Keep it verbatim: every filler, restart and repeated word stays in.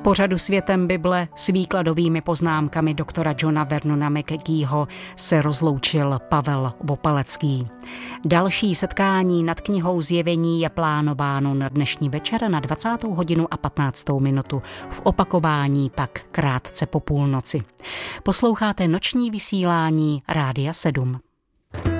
pořadu Světem Bible s výkladovými poznámkami doktora Johna Vernona McGeeho se rozloučil Pavel Vopalecký. Další setkání nad knihou Zjevení je plánováno na dnešní večer na dvacátou hodinu a patnáctou minutu, v opakování pak krátce po půlnoci. Posloucháte noční vysílání Rádia sedm.